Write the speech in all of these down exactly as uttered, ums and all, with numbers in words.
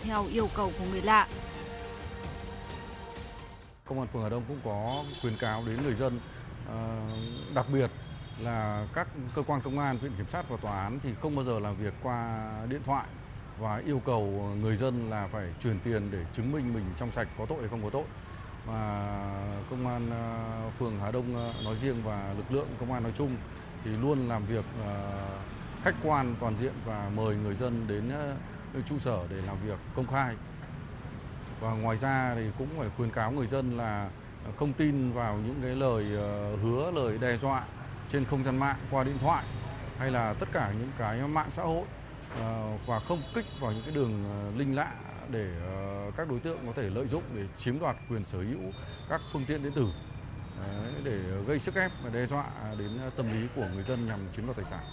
theo yêu cầu của người lạ. Công an phường Hà Đông cũng có khuyến cáo đến người dân, đặc biệt là các cơ quan công an, viện kiểm sát và tòa án thì không bao giờ làm việc qua điện thoại và yêu cầu người dân là phải chuyển tiền để chứng minh mình trong sạch, có tội hay không có tội. Mà công an phường Hà Đông nói riêng và lực lượng công an nói chung thì luôn làm việc khách quan, toàn diện và mời người dân đến trụ sở để làm việc công khai. Và ngoài ra thì cũng phải khuyến cáo người dân là không tin vào những cái lời hứa, lời đe dọa trên không gian mạng qua điện thoại hay là tất cả những cái mạng xã hội, và không kích vào những cái đường link lạ để các đối tượng có thể lợi dụng để chiếm đoạt quyền sở hữu các phương tiện điện tử để gây sức ép và đe dọa đến tâm lý của người dân nhằm chiếm đoạt tài sản.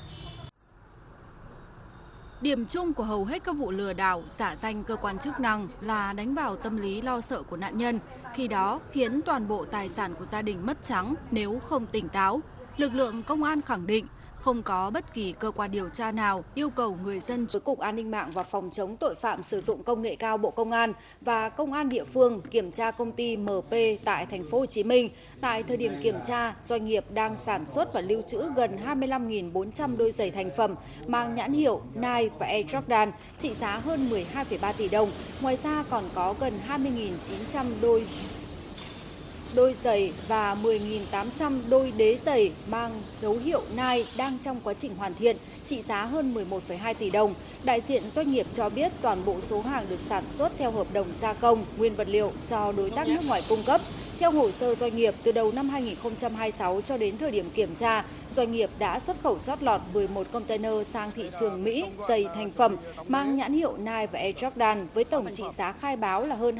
Điểm chung của hầu hết các vụ lừa đảo giả danh cơ quan chức năng là đánh vào tâm lý lo sợ của nạn nhân, khi đó khiến toàn bộ tài sản của gia đình mất trắng nếu không tỉnh táo. Lực lượng công an khẳng định không có bất kỳ cơ quan điều tra nào yêu cầu người dân. Với Cục An ninh mạng và Phòng chống tội phạm sử dụng công nghệ cao Bộ Công an và công an địa phương kiểm tra công ty em pê tại thành phố Hồ Chí Minh. Tại thời điểm kiểm tra, doanh nghiệp đang sản xuất và lưu trữ gần hai mươi lăm nghìn bốn trăm đôi giày thành phẩm mang nhãn hiệu Nike và Air Jordan trị giá hơn mười hai phẩy ba tỷ đồng. Ngoài ra còn có gần hai mươi nghìn chín trăm đôi đôi giày và mười nghìn tám trăm đôi đế giày mang dấu hiệu Nike đang trong quá trình hoàn thiện, trị giá hơn mười một phẩy hai tỷ đồng. Đại diện doanh nghiệp cho biết toàn bộ số hàng được sản xuất theo hợp đồng gia công, nguyên vật liệu do đối tác nước ngoài cung cấp. Theo hồ sơ doanh nghiệp, từ đầu năm hai nghìn không trăm hai mươi sáu cho đến thời điểm kiểm tra, doanh nghiệp đã xuất khẩu chót lọt mười một container sang thị trường Mỹ giày thành phẩm mang nhãn hiệu Nike và Air Jordan với tổng trị giá khai báo là hơn